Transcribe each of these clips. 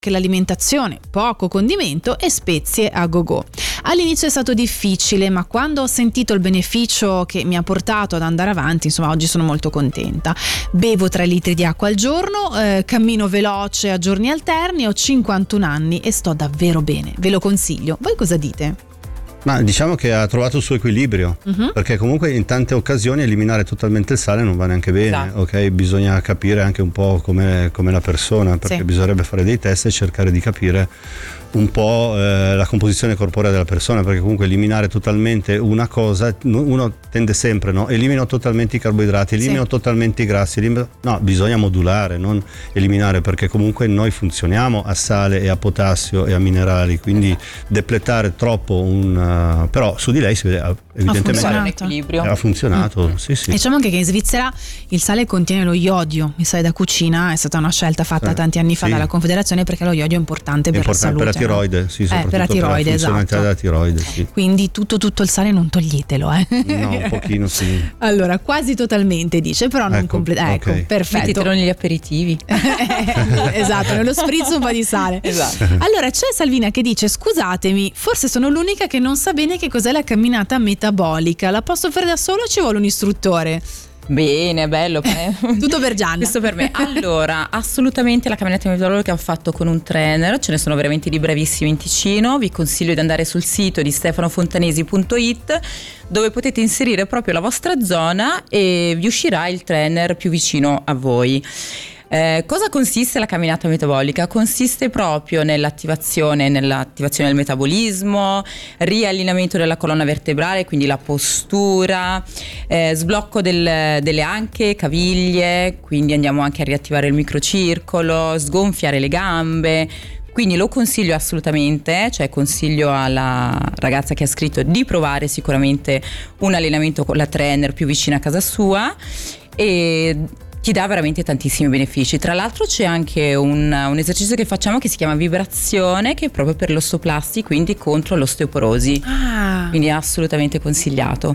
che l'alimentazione, poco condimento e spezie a go-go. All'inizio è stato difficile, ma quando ho sentito il beneficio che mi ha portato ad andare avanti, insomma, oggi sono molto contenta. Bevo 3 litri di acqua al giorno, cammino veloce a giorni alterni, ho 51 anni e sto davvero bene. Ve lo consiglio. Voi cosa dite? Ma diciamo che ha trovato il suo equilibrio, perché comunque in tante occasioni eliminare totalmente il sale non va neanche bene, esatto. Ok? Bisogna capire anche un po' come la persona, perché sì, bisognerebbe fare dei test e cercare di capire un po' la composizione corporea della persona, perché comunque eliminare totalmente una cosa, uno tende sempre, no? Elimino totalmente i carboidrati, elimino totalmente i grassi, no, bisogna modulare, non eliminare, perché comunque noi funzioniamo a sale e a potassio e a minerali, quindi depletare troppo però su di lei si vede evidentemente ha funzionato. Sì. Diciamo anche che in Svizzera il sale contiene lo iodio, il sale da cucina è stata una scelta fatta tanti anni fa dalla Confederazione, perché lo iodio è importante per la salute. Per la tiroide, sì, soprattutto per la tiroide, funzionalità della tiroide, sì. Quindi tutto il sale non toglietelo, No, un pochino sì. Allora, quasi totalmente dice, però non completamente. Ecco, perfetto. Mettetelo negli aperitivi. Esatto, nello spritz un po' di sale. Esatto. Allora, c'è Salvina che dice: scusatemi, forse sono l'unica che non sa bene che cos'è la camminata metabolica. La posso fare da sola o ci vuole un istruttore? Bene, bello. Tutto per Gianna. Questo per me. Allora, assolutamente la camminata metabolica ho fatto con un trainer, ce ne sono veramente di bravissimi in Ticino. Vi consiglio di andare sul sito di stefanofontanesi.it, dove potete inserire proprio la vostra zona e vi uscirà il trainer più vicino a voi. Cosa consiste la camminata metabolica? Consiste proprio nell'attivazione del metabolismo, riallineamento della colonna vertebrale, quindi la postura, sblocco delle anche, caviglie, quindi andiamo anche a riattivare il microcircolo, sgonfiare le gambe. Quindi lo consiglio assolutamente, cioè consiglio alla ragazza che ha scritto di provare sicuramente un allenamento con la trainer più vicina a casa sua, e ti dà veramente tantissimi benefici. Tra l'altro c'è anche un esercizio che facciamo che si chiama vibrazione, che è proprio per l'ostoplasti, quindi contro l'osteoporosi. Quindi è assolutamente consigliato.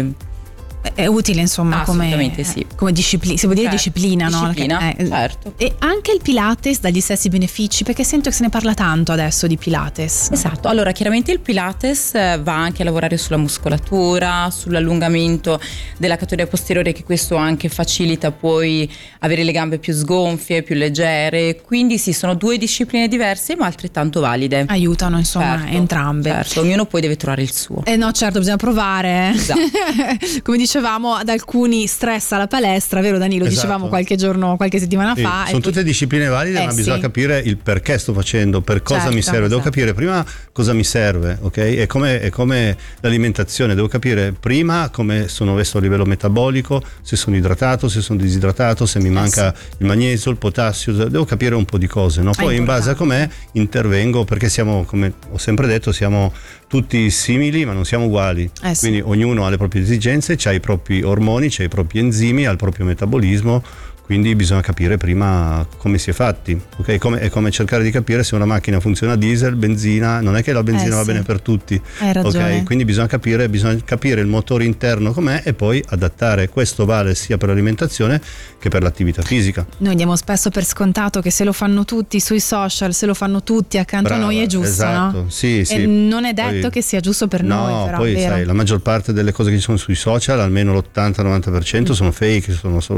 È utile, insomma, assolutamente sì. Come disciplina, si può dire disciplina, no? Certo. E anche il Pilates dà gli stessi benefici, perché sento che se ne parla tanto adesso di Pilates. Esatto, allora chiaramente il Pilates va anche a lavorare sulla muscolatura, sull'allungamento della catena posteriore, che questo anche facilita poi avere le gambe più sgonfie, più leggere, quindi sì, sono 2 discipline diverse ma altrettanto valide. Aiutano, insomma, entrambe. Certo, ognuno poi deve trovare il suo. No, certo, bisogna provare. Esatto. Come dicevamo, ad alcuni stressa la palestra, vero Danilo? Esatto. Dicevamo qualche settimana fa. Sono tutte discipline valide, ma bisogna capire il perché sto facendo, per cosa mi serve. Devo capire prima cosa mi serve, ok? È come l'alimentazione, devo capire prima come sono messo a livello metabolico, se sono idratato, se sono disidratato, se mi manca il magnesio, il potassio, devo capire un po' di cose, no? Poi in base a com'è intervengo, perché siamo, come ho sempre detto, siamo tutti simili ma non siamo uguali, quindi ognuno ha le proprie esigenze, c'ha i propri ormoni, c'ha i propri enzimi, ha il proprio metabolismo, quindi bisogna capire prima come si è fatti, ok? È come cercare di capire se una macchina funziona a diesel, benzina, non è che la benzina va bene per tutti. Hai ragione. Ok? Quindi bisogna capire il motore interno com'è e poi adattare. Questo vale sia per l'alimentazione che per l'attività fisica. Noi diamo spesso per scontato che se lo fanno tutti sui social, se lo fanno tutti accanto a noi è giusto, esatto, no? Sì. E non è detto che sia giusto per noi, però. No, poi vero? sai, la maggior parte delle cose che ci sono sui social, almeno l'80-90% sono fake,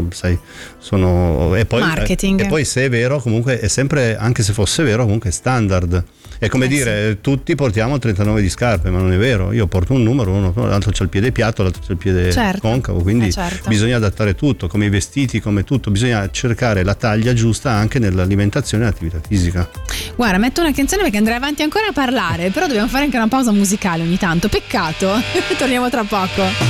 sono e poi marketing. E poi se è vero, comunque è sempre, anche se fosse vero, comunque è standard. È come dire tutti portiamo 39 di scarpe, ma non è vero. Io porto un numero, l'altro c'ha il piede piatto, l'altro c'ha il piede concavo, quindi bisogna adattare tutto, come i vestiti, come tutto, bisogna cercare la taglia giusta anche nell'alimentazione e nell'attività fisica. Guarda, metto una canzone perché andrei avanti ancora a parlare, però dobbiamo fare anche una pausa musicale ogni tanto, peccato. Torniamo tra poco.